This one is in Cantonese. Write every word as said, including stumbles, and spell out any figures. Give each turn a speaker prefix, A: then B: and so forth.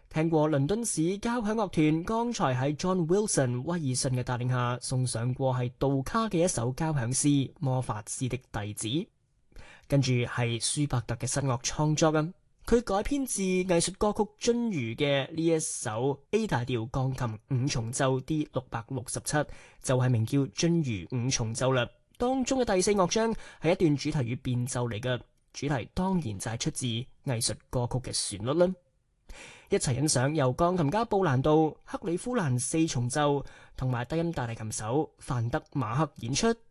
A: 聽過倫敦市交響樂團剛才喺 John Wilson 威爾遜嘅帶領下送上過係杜卡嘅一首交響詩《魔法師的弟子》，跟住係舒伯特嘅新樂創作啊，佢改編自藝術歌曲津魚嘅呢一首 A 大調鋼琴五重奏 D 六百六十七，就係名叫津魚五重奏啦。當中嘅第四樂章係一段主題與變奏嚟嘅，主題當然就係出自藝術歌曲嘅旋律啦。一齊欣賞由鋼琴家布蘭道、克里夫蘭四重奏同埋低音大提琴手范德馬克演出。